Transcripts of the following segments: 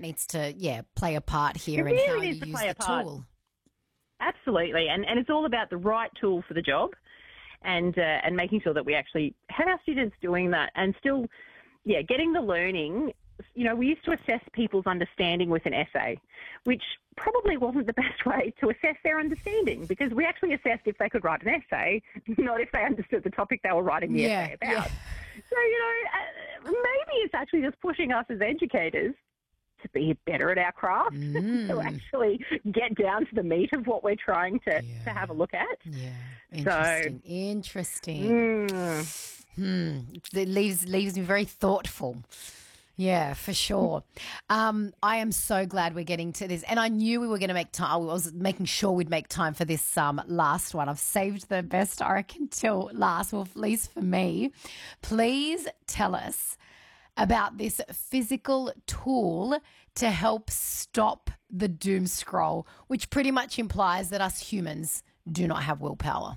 needs to, play a part here It in how really you needs to use play the a part. tool. Absolutely, and it's all about the right tool for the job, and making sure that we actually have our students doing that, and still, getting the learning. You know, we used to assess people's understanding with an essay, which probably wasn't the best way to assess their understanding, because we actually assessed if they could write an essay, not if they understood the topic they were writing the essay about. Yeah. So, maybe it's actually just pushing us as educators to be better at our craft, to actually get down to the meat of what we're trying to have a look at. Yeah, interesting. It leaves me very thoughtful. Yeah, for sure. I am so glad we're getting to this. And I knew we were going to make time. I was making sure we'd make time for this last one. I've saved the best, I reckon, till last, well, at least for me. Please tell us about this physical tool to help stop the doom scroll, which pretty much implies that us humans do not have willpower.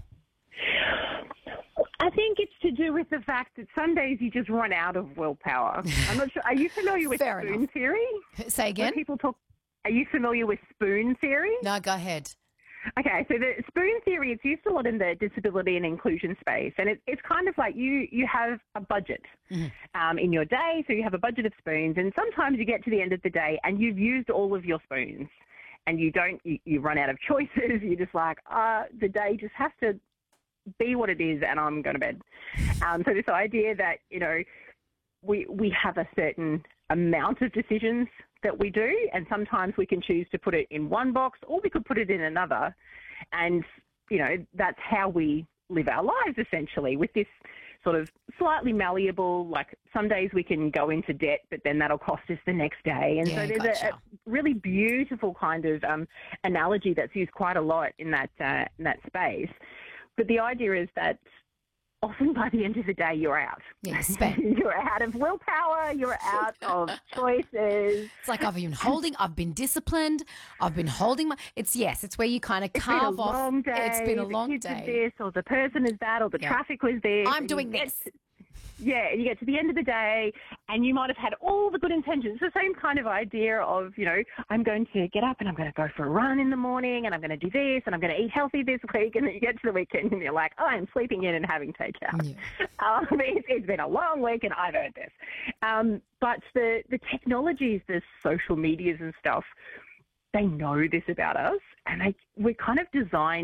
I think it's to do with the fact that some days you just run out of willpower. I'm not sure. Are you familiar with Fair spoon enough. theory? Say again? Are you familiar with spoon theory? No, go ahead. Okay, so the spoon theory, it's used a lot in the disability and inclusion space, and it's kind of like you have a budget in your day, so you have a budget of spoons, and sometimes you get to the end of the day and you've used all of your spoons, and you run out of choices. You're just like, the day just has to be what it is, and I'm going to bed. So this idea that, we have a certain amount of decisions that we do, and sometimes we can choose to put it in one box or we could put it in another. And, that's how we live our lives, essentially, with this sort of slightly malleable, like some days we can go into debt, but then that'll cost us the next day. And so there's a really beautiful kind of analogy that's used quite a lot in that space. But the idea is that often by the end of the day, you're out. Yeah, you're out of willpower. You're out of choices. It's like I've been disciplined. I've been holding it's where you kind of carve off. Long day. It's been a long the kids day. Are this, or the person is that, or the traffic was this. I'm doing this. And you get to the end of the day and you might have had all the good intentions. It's the same kind of idea of, I'm going to get up and I'm going to go for a run in the morning and I'm going to do this and I'm going to eat healthy this week. And then you get to the weekend and you're like, I'm sleeping in and having takeout. Yeah. It's been a long week and I've earned this. But the technologies, the social medias and stuff, they know this about us, and we're kind of designed